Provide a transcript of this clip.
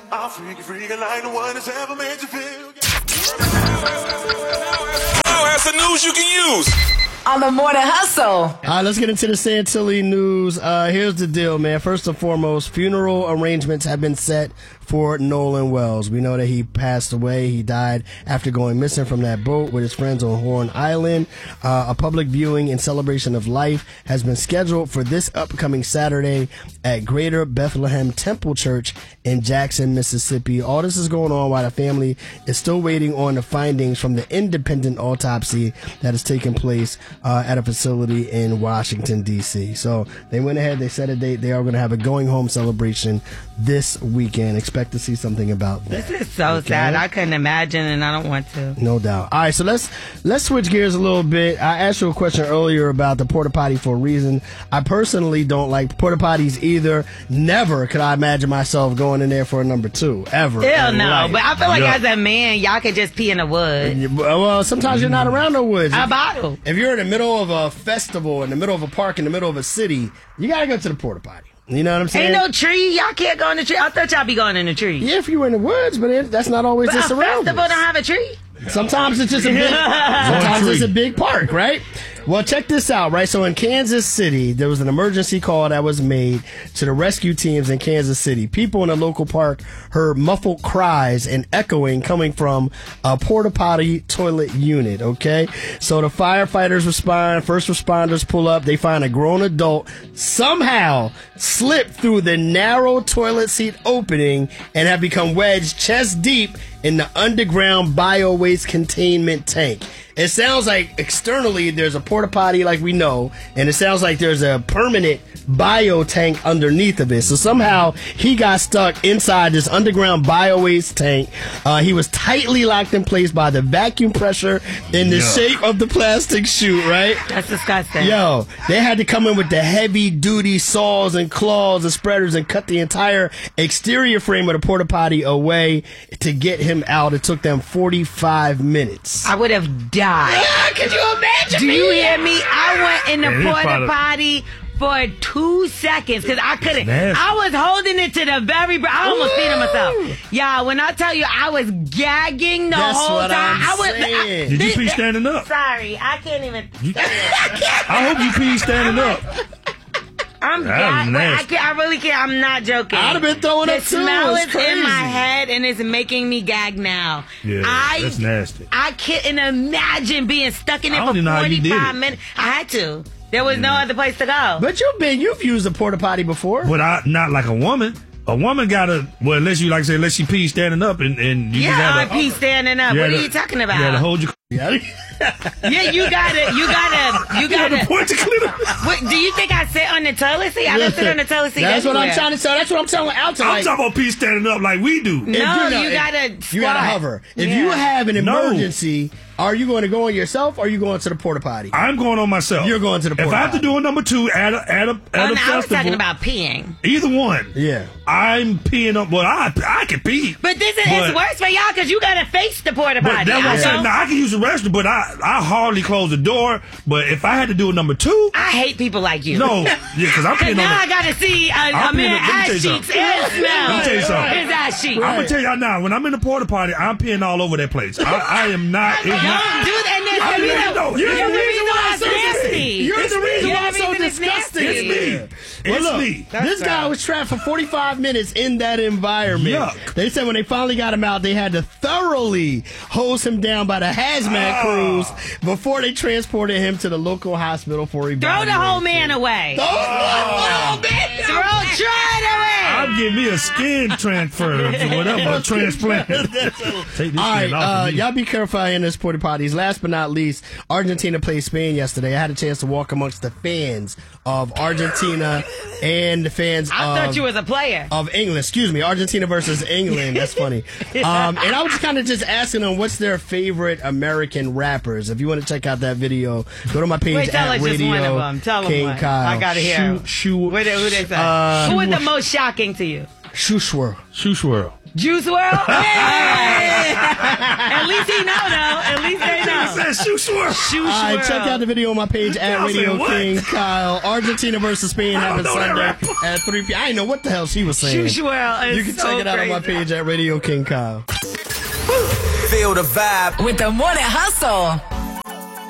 I'll freak you like the one that's ever made you feel. Now has the news you can use. On the Morning Hustle. All right, let's get into the Santilli news. Here's the deal, man. First and foremost, funeral arrangements have been set for Nolan Wells. We know that he passed away. He died after going missing from that boat with his friends on Horn Island. A public viewing in celebration of life has been scheduled for this upcoming Saturday at Greater Bethlehem Temple Church in Jackson, Mississippi. All this is going on while the family is still waiting on the findings from the independent autopsy that is taking place at a facility in Washington, D.C. So they went ahead, they set a date. They are going to have a going home celebration this weekend. Expect to see something about that. This is so sad. I couldn't imagine, and I don't want to. No doubt. All right, so let's switch gears a little bit. I asked you a question earlier about the porta potty for a reason. I personally don't like porta potties either. Never could I imagine myself going in there for a number two, ever. Hell no. Life. But I feel like as a man, y'all could just pee in the woods. Well, sometimes you're not around the woods. A bottle. If you're in the middle of a festival, in the middle of a park, in the middle of a city, you got to go to the porta potty. You know what I'm saying? Ain't no tree. Y'all can't go in the tree. I thought y'all be going in the tree. Yeah, if you were in the woods, but that's not always just around. But a festival don't have a tree? Sometimes it's just a big, sometimes it's a big park, right? Well, check this out, right? So in Kansas City, there was an emergency call that was made to the rescue teams in Kansas City. People in a local park heard muffled cries and echoing coming from a porta potty toilet unit, okay? So the firefighters respond, first responders pull up, they find a grown adult somehow slipped through the narrow toilet seat opening and have become wedged chest deep in the underground bio-waste containment tank. It sounds like externally there's a porta potty like we know, and it sounds like there's a permanent bio tank underneath of it. So somehow he got stuck inside this underground bio waste tank. He was tightly locked in place by the vacuum pressure in the shape of the plastic chute, right? That's disgusting. Yo, they had to come in with the heavy duty saws and claws and spreaders and cut the entire exterior frame of the porta potty away to get him out. It took them 45 minutes. I would have died. Yeah, could you imagine? Do you hear me? I went in the porta potty for 2 seconds because I couldn't. I was holding it to the very. I almost peed myself. Yeah, when I tell you I was gagging the whole time. Did you pee standing up? Sorry, I can't even. I hope you pee standing up. I'm gagging. I really can't. I'm not joking. I'd have been throwing up too. The smell is in my head and it's making me gag now. Yeah, that's nasty. I couldn't imagine being stuck in it for 45 minutes. I had to. There was no other place to go. But you've used a porta potty before. But not like a woman. A woman gotta, well, unless she pee standing up and you just I pee standing up. What are you talking about? You gotta hold your. Yeah, you gotta point to clitoris. What, do you think I sit on the toilet seat? I don't sit on the toilet seat. That's what I'm trying to say. That's what I'm telling out to. I'm talking about pee standing up like we do. No, you gotta squat. You gotta hover. If you have an emergency, are you going to go on yourself or are you going to the porta potty? I'm going on myself. You're going to the porta potty. If I have to do a number two at a festival. I was talking about peeing. Either one. Yeah. I'm peeing up. Well, I can pee. But it's worse for y'all because you gotta face the porta potty. That's what I'm saying. Now, I can use the restroom, but I hardly close the door. But if I had to do a number two, I hate people like you. No, because I'm peeing on. Now I gotta see a man ass cheeks and smell. Let me tell you something. His ass cheeks. I'm gonna tell y'all now. When I'm in the porta potty, I'm peeing all over that place. I am not. Don't do that. You're the reason why it's nasty. You're the reason why it's so disgusting. It's me. Well, look, this guy was trapped for 45 minutes in that environment. Yuck. They said when they finally got him out, they had to thoroughly hose him down by the hazmat crews before they transported him to the local hospital for evaluation. Throw the whole man away. Throw it away. I'll give me a skin transfer or whatever, a transplant. Take this all right, off of me. y'all be careful in this porta potties. Last but not least, Argentina played Spain yesterday. I had a chance to walk amongst the fans of Argentina and the fans I thought you was a player. Of England. Excuse me, Argentina versus England. That's funny. And I was kind of just asking them what's their favorite American rappers. If you want to check out that video, go to my page at Radio just one of them. Tell King them one. Kyle. I gotta hear. Who they say? Who was the most shocking to you? Shoe swirl. Shoe swirl. Juice World? Hey! At least he know, though. At least they know. Said shoe swirl. Shoe All right, swirl. check out the video on my page at Y'all Radio said what? King Kyle. Argentina versus Spain happens know that Sunday rapper. at 3 p.m. I didn't know what the hell she was saying. Shoe swirl is You can so check it out on my crazy. page at Radio King Kyle. Feel the vibe With the Morning Hustle.